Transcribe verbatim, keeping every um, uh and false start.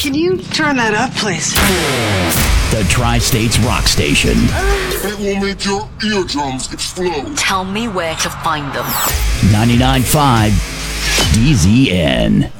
Can you turn that up, please? The Tri-States Rock Station. It will make your eardrums explode. Tell me where to find them. ninety-nine point five D Z N.